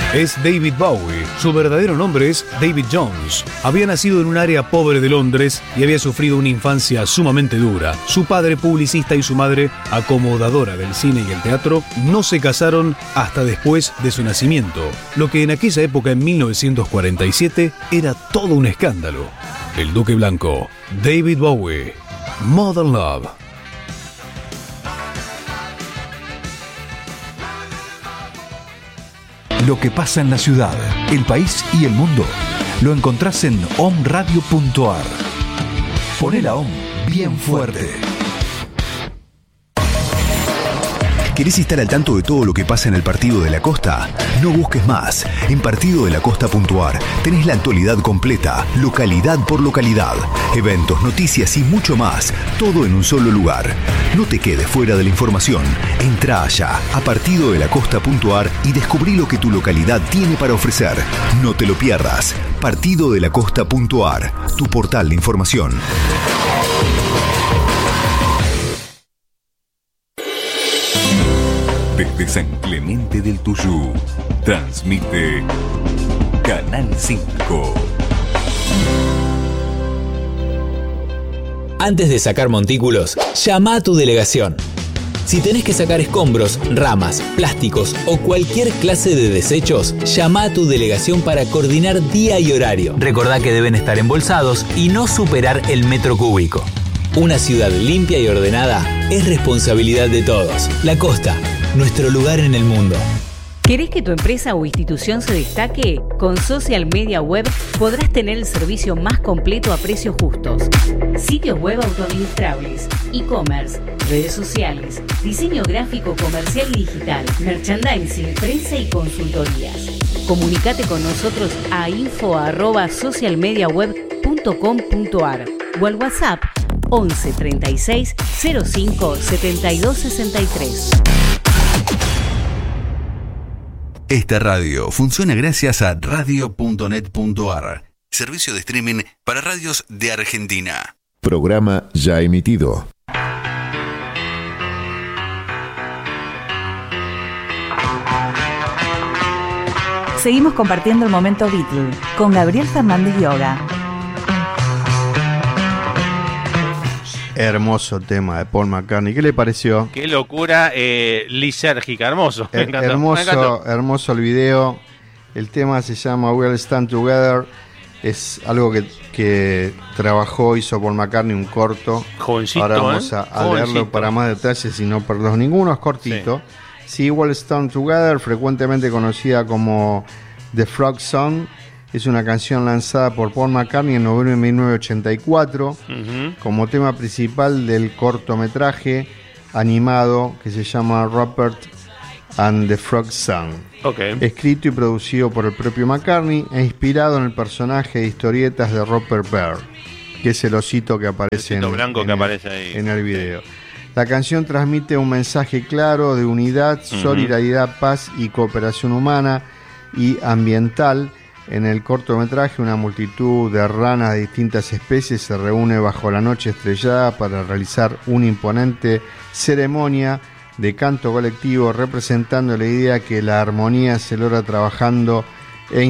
es David Bowie. Su verdadero nombre es David Jones. Había nacido en un área pobre de Londres y había sufrido una infancia sumamente dura. Su padre, publicista, y su madre, acomodadora del cine y el teatro, no se casaron hasta después de su nacimiento, lo que en aquella época, en 1947, era todo un escándalo. El Duque Blanco, David Bowie, Modern Love. Lo que pasa en la ciudad, el país y el mundo lo encontrás en omradio.ar. Poné la OM bien fuerte. ¿Querés estar al tanto de todo lo que pasa en el Partido de la Costa? No busques más. En partidodelacosta.ar tenés la actualidad completa, localidad por localidad, eventos, noticias y mucho más, todo en un solo lugar. No te quedes fuera de la información. Entrá allá a partidodelacosta.ar y descubrí lo que tu localidad tiene para ofrecer. No te lo pierdas. partidodelacosta.ar, tu portal de información. Desde San Clemente del Tuyú, transmite Canal 5. Antes de sacar montículos, llama a tu delegación. Si tenés que sacar escombros, ramas, plásticos o cualquier clase de desechos, llama a tu delegación para coordinar día y horario. Recordá que deben estar embolsados y no superar el metro cúbico. Una ciudad limpia y ordenada es responsabilidad de todos. La Costa, nuestro lugar en el mundo. ¿Querés que tu empresa o institución se destaque? Con Social Media Web podrás tener el servicio más completo a precios justos. Sitios web autoadministrables, e-commerce, redes sociales, diseño gráfico comercial y digital, merchandising, prensa y consultorías. Comunicate con nosotros a info@socialmediaweb.com.ar o al WhatsApp 11 36 05 72 63. Esta radio funciona gracias a radio.net.ar, servicio de streaming para radios de Argentina. Programa ya emitido. Seguimos compartiendo el momento Beatle con Gabriel Fernández Yoga. Hermoso tema de Paul McCartney. ¿Qué le pareció? Qué locura lisérgica, hermoso. Me encantó. Hermoso el video. El tema se llama We'll Stand Together. Es algo que trabajó, hizo Paul McCartney, un corto. Jovencito. Ahora vamos a leerlo para más detalles y no perderlos ninguno. Es cortito. Sí, We'll Stand Together, frecuentemente conocida como The Frog Song. Es una canción lanzada por Paul McCartney en noviembre de 1984 como tema principal del cortometraje animado que se llama Rupert and the Frog Song. Escrito y producido por el propio McCartney e inspirado en el personaje de historietas de Rupert Bear, que es el osito que aparece, en el video. La canción transmite un mensaje claro de unidad, solidaridad, paz y cooperación humana y ambiental. En el cortometraje, una multitud de ranas de distintas especies se reúne bajo la noche estrellada para realizar una imponente ceremonia de canto colectivo, representando la idea que la armonía se logra trabajando e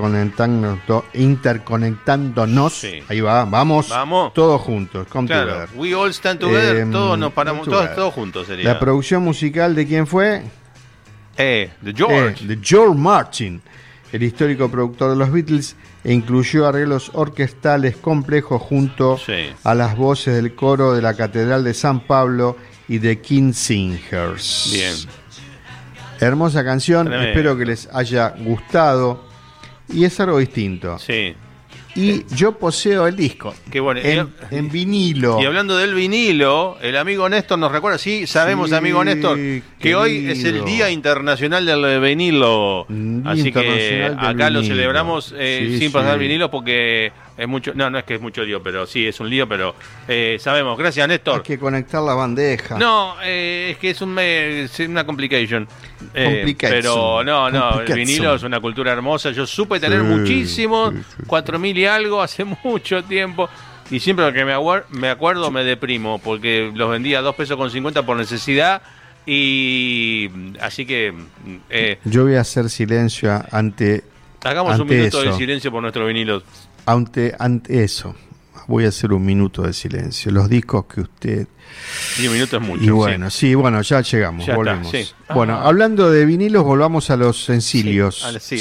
interconectándonos. Ahí va, vamos todos juntos, come together. We all stand together, todos nos paramos, todos juntos sería. La producción musical de quién fue? De George. De George Martin, el histórico productor de los Beatles, e incluyó arreglos orquestales complejos junto a las voces del coro de la Catedral de San Pablo y de King Singers. Bien. Hermosa canción, Tremendo. Espero que les haya gustado. Y es algo distinto. Sí. Y yo poseo el disco. Qué bueno. En vinilo. Y hablando del vinilo, el amigo Néstor nos recuerda, sabemos, amigo Néstor, que hoy es el Día Internacional del Vinilo. Así que acá lo celebramos sin pasar vinilo porque es mucho. No es que es mucho lío, pero sí, es un lío, pero sabemos. Gracias, Néstor. Hay que conectar la bandeja. No, es que es una complication. Pero el vinilo es una cultura hermosa. Yo supe tener muchísimo, 4.000 y algo hace mucho tiempo. Y siempre que me acuerdo me deprimo porque los vendía a $2.50 por necesidad. Y así que... yo voy a hacer silencio ante... Hagamos un minuto de silencio por nuestros vinilos. Ante eso. Voy a hacer un minuto de silencio. Los discos que usted... 10 minutos es mucho. Y bueno, bueno, ya llegamos, ya volvemos. Está, sí. Bueno, hablando de vinilos, volvamos a los sencillos.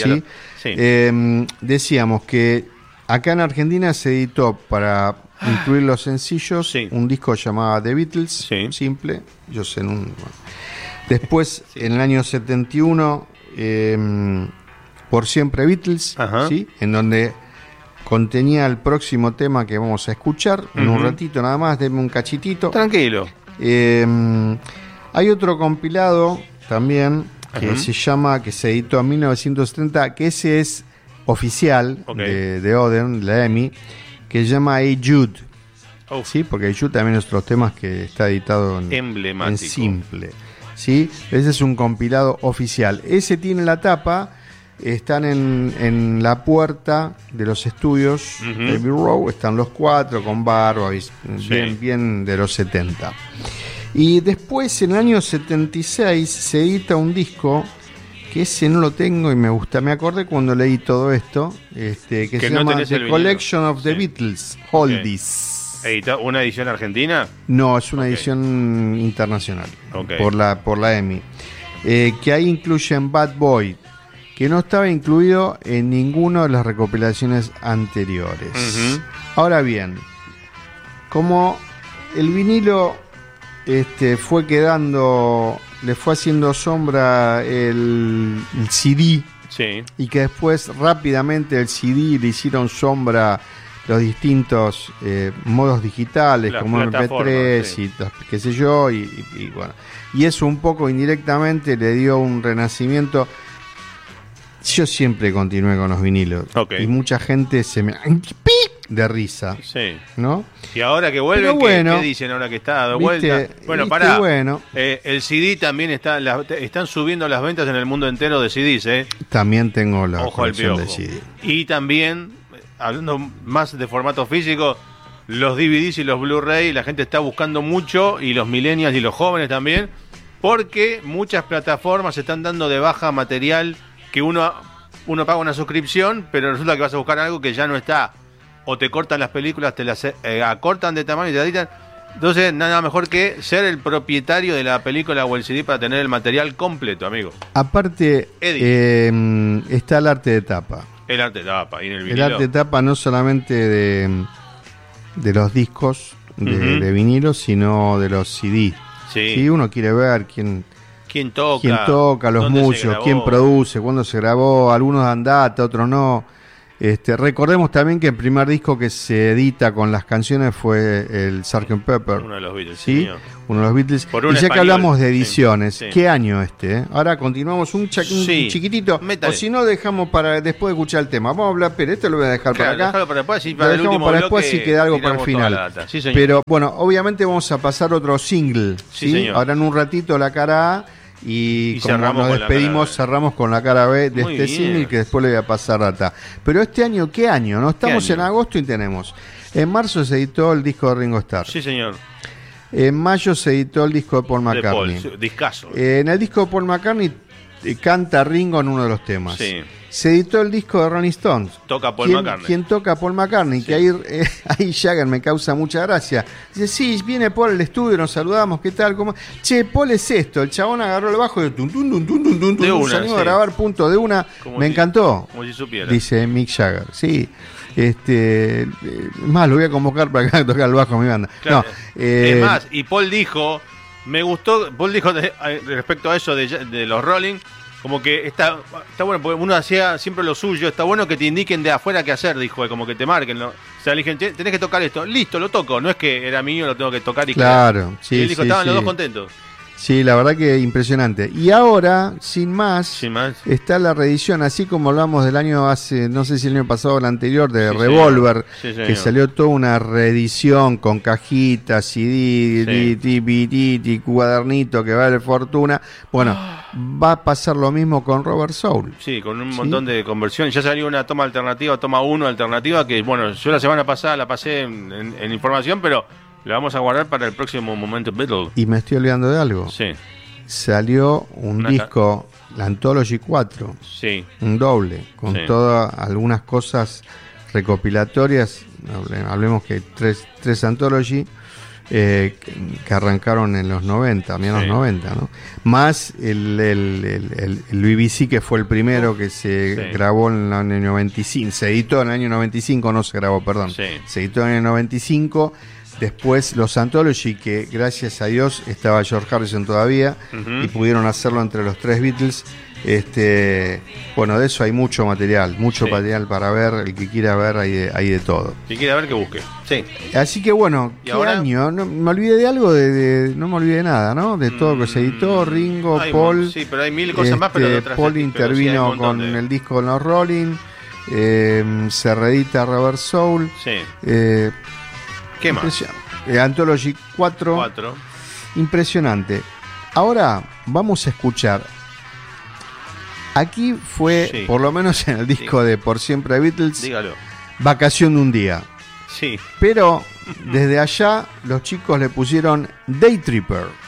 Decíamos que acá en Argentina se editó para incluir los sencillos un disco llamado The Beatles, simple. Yo sé, después, en el año 71, Por Siempre Beatles, en donde contenía el próximo tema que vamos a escuchar en un ratito nada más, denme un cachitito. Tranquilo. Hay otro compilado también que se llama, que se editó en 1970, que ese es oficial de Odeon, la EMI, que se llama Hey Jude. ¿Sí? Porque Hey Jude también es otro tema que está editado en simple. ¿Sí? Ese es un compilado oficial. Ese tiene la tapa. Están en la puerta de los estudios de Abbey Road, están los 4 con barba, bien de los 70. Y después, en el año 76, se edita un disco que ese no lo tengo y me gusta. Me acordé cuando leí todo esto, que se llama The Collection of the Beatles, Oldies. ¿Una edición argentina? No, es una edición internacional, por la EMI. Que ahí incluyen Bad Boy, que no estaba incluido en ninguna de las recopilaciones anteriores. Ahora bien, como el vinilo fue quedando, le fue haciendo sombra el CD, y que después rápidamente el CD le hicieron sombra los distintos modos digitales, como MP3 y qué sé yo, y bueno, y eso un poco indirectamente le dio un renacimiento. Yo siempre continué con los vinilos. Y mucha gente se me... de risa. ¿No? Y ahora que vuelven, ¿qué dicen ahora que está de vuelta? Bueno, pará. El CD también están subiendo las ventas en el mundo entero de CDs, También tengo la colección de CD. Y también, hablando más de formato físico, los DVDs y los Blu-ray, la gente está buscando mucho, y los millennials y los jóvenes también, porque muchas plataformas están dando de baja material que uno paga una suscripción, pero resulta que vas a buscar algo que ya no está. O te cortan las películas, te las acortan de tamaño y te editan. Entonces, nada mejor que ser el propietario de la película o el CD para tener el material completo, amigo. Aparte, está el arte de tapa. El arte de tapa. Y en el vinilo. El arte de tapa no solamente de los discos de vinilo, sino de los CD. Si uno quiere ver quién toca, los músicos, quién produce, cuándo se grabó, algunos dan data, otros no. Recordemos también que el primer disco que se edita con las canciones fue el Sgt. Pepper. Uno de los Beatles, uno de los Beatles. Y ya que hablamos de ediciones, ¿qué año Ahora continuamos un chiquitito, o si no dejamos para después de escuchar el tema. Vamos a hablar, pero esto lo voy a dejar para acá. Para después, lo dejamos para después si queda algo para el final. Pero bueno, obviamente vamos a pasar otro single. Ahora en un ratito la cara A. Y como nos despedimos, cerramos con la cara B de este single, que después le voy a pasar data. Pero este año, ¿qué año? No estamos en agosto y tenemos. En marzo se editó el disco de Ringo Starr. Sí, señor. En mayo se editó el disco de Paul McCartney. Discazo. En el disco de Paul McCartney canta Ringo en uno de los temas. Se editó el disco de Rolling Stones. Toca Paul McCartney. ¿Quién toca Paul McCartney? Que ahí Jagger me causa mucha gracia. Dice, viene Paul al estudio, nos saludamos, ¿qué tal? ¿Cómo? Che, Paul es esto. El chabón agarró el bajo y salimos a grabar punto de una. Como me encantó. Como si supiera. Dice Mick Jagger. Más, lo voy a convocar para que tocar el bajo a mi banda. Claro. No, es más, y Paul dijo, Paul dijo respecto a eso de los Rolling, como que está bueno, porque uno hacía siempre lo suyo, está bueno que te indiquen de afuera qué hacer, dijo, como que te marquen, ¿no? O sea, le dije, tenés que tocar esto, listo, lo toco, no es que era mío, lo tengo que tocar y claro, y él dijo, estaban los dos contentos. Sí, la verdad que impresionante. Y ahora, sin más, está la reedición, así como hablamos del año no sé si el año pasado o el anterior, de Revolver, que salió toda una reedición con cajitas, CD, DVD, cuadernito que vale fortuna. Bueno, va a pasar lo mismo con Robert Soul. Sí, con un montón de conversiones. Ya salió una toma alternativa, toma 1 alternativa, que bueno, yo la semana pasada la pasé en información, pero la vamos a guardar para el próximo momento Beatle. Y me estoy olvidando de algo. salió un disco, la Anthology 4, un doble, con todas algunas cosas recopilatorias. Hablemos que hay tres Anthology que arrancaron en los 90, mediados 90, ¿no? Más el BBC, que fue el primero que se grabó en el año 95, se editó en el año 95, no se grabó, perdón, se editó en el año 95. Después los Anthology, que gracias a Dios estaba George Harrison todavía, y pudieron hacerlo entre los tres Beatles. Bueno, de eso hay mucho material para ver. El que quiera ver, hay de todo. Si quiere ver, que busque. Así que bueno, ¿qué año? No, me olvidé de algo, no me olvidé de nada, ¿no? De todo lo que se editó, Ringo, Paul. Sí, pero hay mil cosas más, pero de otras. Paul intervino con el disco de los Rolling, se reedita Rubber Soul. ¿Qué más? Anthology 4. Impresionante. Ahora vamos a escuchar. Aquí fue, por lo menos en el disco de Por Siempre Beatles, Vacación de un Día. Pero desde allá los chicos le pusieron Day Tripper.